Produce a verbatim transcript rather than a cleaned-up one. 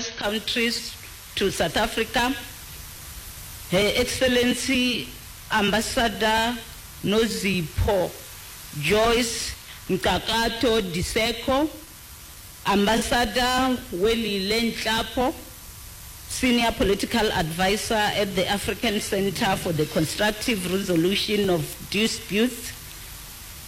five countries to South Africa. Her Excellency Ambassador Nozipho Joyce Nkakato Diseko, Ambassador Welly Lenhlapo, Senior Political Advisor at the African Center for the Constructive Resolution of Disputes,